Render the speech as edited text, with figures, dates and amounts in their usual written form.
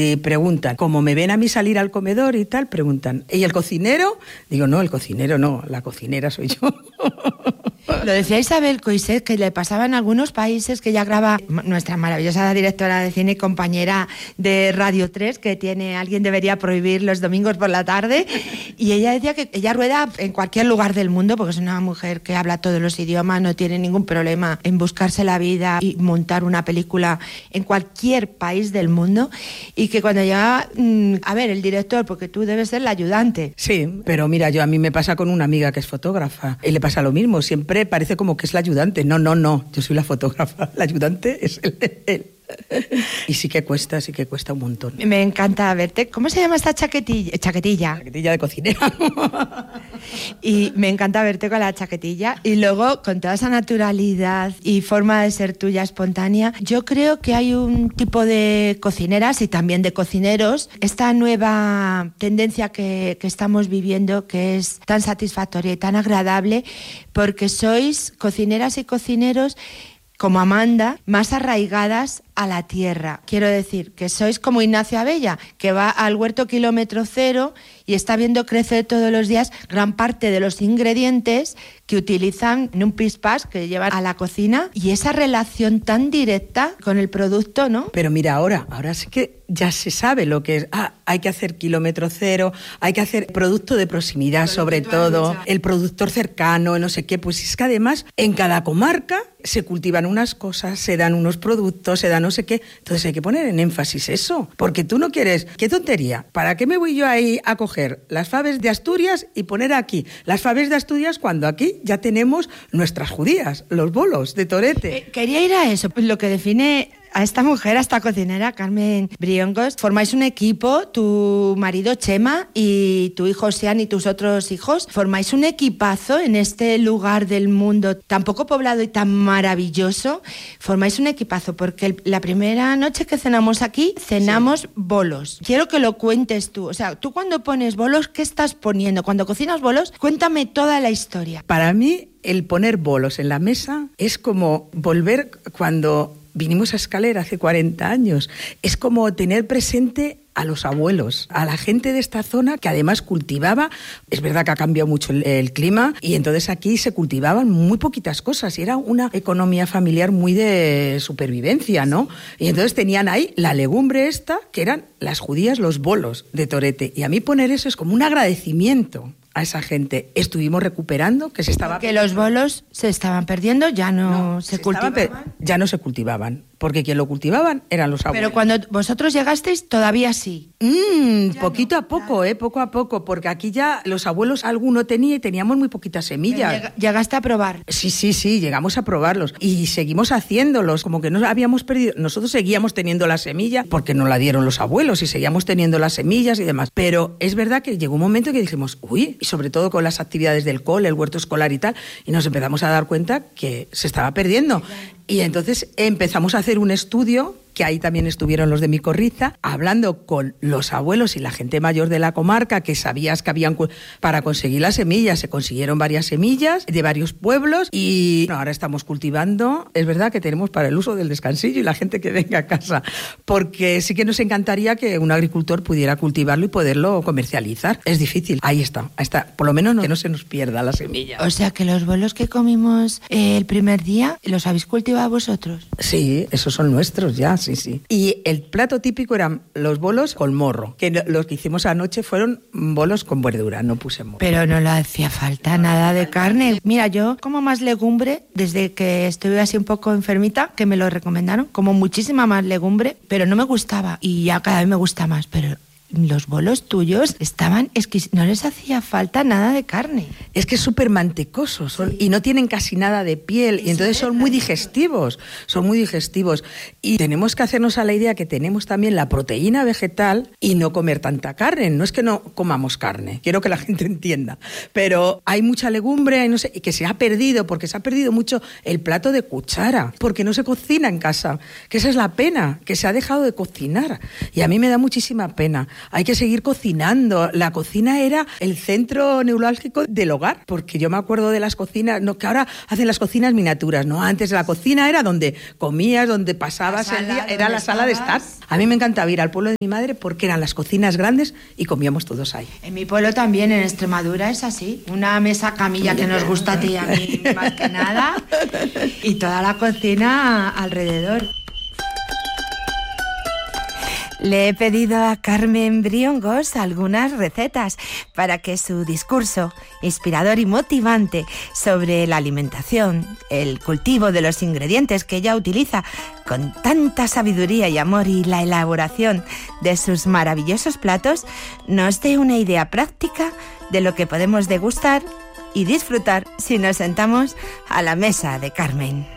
y preguntan, como me ven a mí salir al comedor y tal, preguntan, ¿y el cocinero? Digo, no, el cocinero no, la cocinera soy yo. Lo decía Isabel Coixet, que le pasaba en algunos países, que ella graba, nuestra maravillosa directora de cine y compañera de Radio 3, que alguien debería prohibir los domingos por la tarde, y ella decía que ella rueda en cualquier lugar del mundo, porque es una mujer que habla todos los idiomas, no tiene ningún problema en buscarse la vida y montar una película en cualquier país del mundo, y que cuando llegaba, a ver, el director, porque tú debes ser la ayudante. Sí, pero mira, a mí me pasa con una amiga que es fotógrafa, y le pasa lo mismo, siempre parece como que es la ayudante. No, yo soy la fotógrafa, la ayudante es él. Y sí que cuesta un montón. Me encanta verte. ¿Cómo se llama esta chaquetilla? Chaquetilla de cocinera. Y me encanta verte con la chaquetilla y luego con toda esa naturalidad y forma de ser tuya espontánea. Yo creo que hay un tipo de cocineras y también de cocineros, esta nueva tendencia que estamos viviendo, que es tan satisfactoria y tan agradable, porque sois cocineras y cocineros como Amanda, más arraigadas a la tierra. Quiero decir, que sois como Ignacio Abella, que va al huerto kilómetro cero y está viendo crecer todos los días gran parte de los ingredientes que utilizan en un pispás que llevan a la cocina, y esa relación tan directa con el producto, ¿no? Pero mira, ahora sí que ya se sabe lo que es. Hay que hacer kilómetro cero, hay que hacer producto de proximidad, sobre todo, el productor cercano, no sé qué. Pues es que además en cada comarca se cultivan unas cosas, se dan unos productos, se dan no sé qué. Entonces hay que poner en énfasis eso, porque tú no quieres... ¡Qué tontería! ¿Para qué me voy yo ahí a coger las faves de Asturias y poner aquí las faves de Asturias cuando aquí ya tenemos nuestras judías, los bolos de torete? Quería ir a eso, lo que define a esta mujer, a esta cocinera, Carmen Briongos. Formáis un equipo, tu marido Chema y tu hijo Sean y tus otros hijos. Formáis un equipazo en este lugar del mundo tan poco poblado y tan maravilloso. Formáis un equipazo porque la primera noche que cenamos aquí, cenamos bolos. Quiero que lo cuentes tú. O sea, tú cuando pones bolos, ¿qué estás poniendo? Cuando cocinas bolos, cuéntame toda la historia. Para mí, el poner bolos en la mesa es como volver cuando... vinimos a Escalera hace 40 años. Es como tener presente a los abuelos, a la gente de esta zona que además cultivaba. Es verdad que ha cambiado mucho el clima y entonces aquí se cultivaban muy poquitas cosas y era una economía familiar muy de supervivencia, ¿no? Y entonces tenían ahí la legumbre esta, que eran las judías, los bolos de torete. Y a mí poner eso es como un agradecimiento a esa gente. Estuvimos recuperando que se estaba... Que los bolos se estaban perdiendo, ya no se cultivaban. Ya no se cultivaban, porque quien lo cultivaban eran los abuelos. Pero cuando vosotros llegasteis, todavía sí. Poquito a poco, poco a poco, porque aquí ya los abuelos alguno tenía y teníamos muy poquitas semillas. ¿Llegaste a probar? Sí, llegamos a probarlos y seguimos haciéndolos, como que no habíamos perdido. Nosotros seguíamos teniendo la semilla porque nos la dieron los abuelos y seguíamos teniendo las semillas y demás. Pero es verdad que llegó un momento que dijimos, uy, y sobre todo con las actividades del cole, el huerto escolar y tal, y nos empezamos a dar cuenta que se estaba perdiendo. Y entonces empezamos a hacer un estudio, que ahí también estuvieron los de Micorriza, hablando con los abuelos y la gente mayor de la comarca, que sabías que habían... Para conseguir las semillas, se consiguieron varias semillas de varios pueblos y bueno, ahora estamos cultivando. Es verdad que tenemos para el uso del descansillo y la gente que venga a casa, porque sí que nos encantaría que un agricultor pudiera cultivarlo y poderlo comercializar. Es difícil. Ahí está. Por lo menos que no se nos pierda la semilla. O sea que los bolos que comimos el primer día, ¿los habéis cultivado vosotros? Sí, esos son nuestros ya, sí. Y el plato típico eran los bolos con morro, que los que hicimos anoche fueron bolos con verdura, no puse morro. Pero no le hacía falta nada de carne. Mira, yo como más legumbre, desde que estuve así un poco enfermita, que me lo recomendaron, como muchísima más legumbre, pero no me gustaba. Y ya cada vez me gusta más, pero... Los bolos tuyos estaban exquisitos, no les hacía falta nada de carne. Es que es súper mantecosos sí. Y no tienen casi nada de piel y entonces son muy digestivos, y tenemos que hacernos a la idea que tenemos también la proteína vegetal y no comer tanta carne. No es que no comamos carne, quiero que la gente entienda, pero hay mucha legumbre y no sé, y que se ha perdido, porque se ha perdido mucho el plato de cuchara, porque no se cocina en casa, que esa es la pena, que se ha dejado de cocinar y a mí me da muchísima pena. hay que seguir cocinando. La cocina era el centro neurálgico del hogar, porque yo me acuerdo de las cocinas, no, que ahora hacen las cocinas miniaturas, ¿no? Antes la cocina era donde comías, donde pasabas el día, era la sala de estar. A mí me encantaba ir al pueblo de mi madre porque eran las cocinas grandes y comíamos todos ahí. En mi pueblo también, en Extremadura, es así. Una mesa camilla que nos gusta a ti y a mí más que nada, y toda la cocina alrededor. Le he pedido a Carmen Briongos algunas recetas para que su discurso inspirador y motivante sobre la alimentación, el cultivo de los ingredientes que ella utiliza con tanta sabiduría y amor y la elaboración de sus maravillosos platos nos dé una idea práctica de lo que podemos degustar y disfrutar si nos sentamos a la mesa de Carmen.